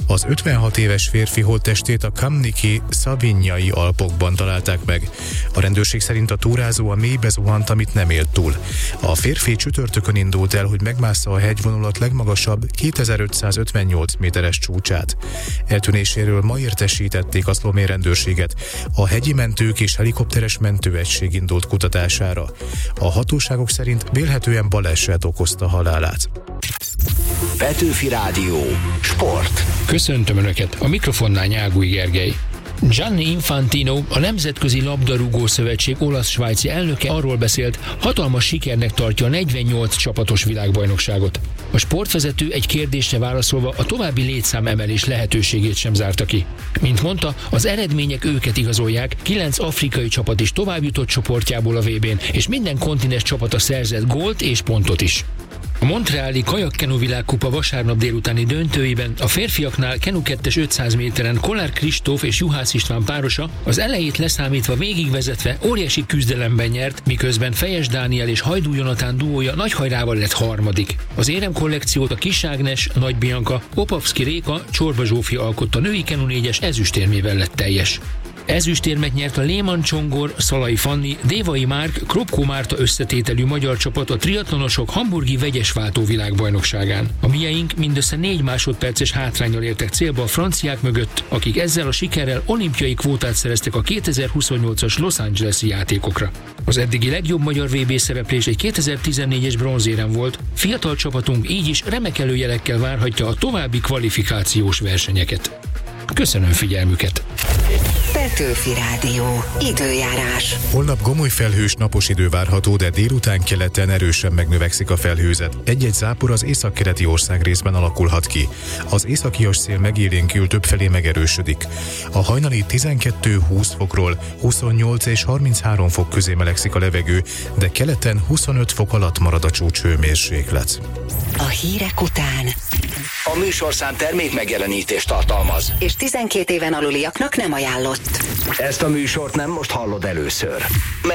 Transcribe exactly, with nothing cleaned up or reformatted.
Az ötvenhat éves férfi holttestét a Kamniki Szavinjai Alpokban találták meg. A rendőrség szerint a túrázó a mélybe zuhant, amit nem élt túl. A férfi csütörtökön indult el, hogy megmássza a hegyvonulat legmagasabb kétezer-ötszázötvennyolc méteres csúcsát. Eltűnéséről ma értesítették a szlovénia rendőrséget. A hegyi mentők és helikopteres mentőegység indult kutatására. A hatóságok szerint vélhetően baleset okozta halálát. Petőfi Rádió. Sport. Köszöntöm Önöket, a mikrofonnál Nyágúj Gergely. Gianni Infantino, a Nemzetközi Labdarúgó Szövetség olasz-svájci elnöke arról beszélt, hatalmas sikernek tartja a negyvennyolc csapatos világbajnokságot. A sportvezető egy kérdésre válaszolva a további létszámemelés lehetőségét sem zárta ki. Mint mondta, az eredmények őket igazolják, kilenc afrikai csapat is továbbjutott csoportjából a vé bén, és minden kontinens csapata szerzett gólt és pontot is. A montreali kajakkenu világkupa vasárnap délutáni döntőiben a férfiaknál kenu kettes ötszáz méteren Kollár Kristóf és Juhász István párosa az elejét leszámítva végigvezetve óriási küzdelemben nyert, miközben Fejes Dániel és Hajdú Jonatán duója nagy hajrával lett harmadik. Az éremkollekciót a Kis Ágnes, Nagy Bianca, Opavszki Réka, Csorba Zsófi alkotta, női kenu négyes ezüstérmével lett teljes. Ezüstérmet nyert a Léman Csongor, Szalai Fanni, Dévai Márk, Kropkó Márta összetételű magyar csapat a triatlonosok hamburgi vegyesváltó világbajnokságán. A mieink mindössze négy másodperces hátránnyal értek célba a franciák mögött, akik ezzel a sikerrel olimpiai kvótát szereztek a kétezer-huszonnyolcas Los Angeles-i játékokra. Az eddigi legjobb magyar vé bé szereplés egy kétezer-tizennégyes bronzérem volt, fiatal csapatunk így is remek előjelekkel várhatja a további kvalifikációs versenyeket. Köszönöm figyelmüket! Petőfi Rádió. Időjárás. Holnap gomoly felhős napos idő várható, de délután keleten erősen megnövekszik a felhőzet. Egy-egy zápor az északkeleti országrészben alakulhat ki. Az északias szél megélénkül többfelé megerősödik. A hajnali tizenkettő-húsz fokról huszonnyolc és harminchárom fok közé melegszik a levegő, de keleten huszonöt fok alatt marad a csúcshőmérséklet. A hírek után A műsorszám termék megjelenítést tartalmaz, és tizenkét éven aluliaknak nem ajánlott. Ezt a műsort nem most hallod először.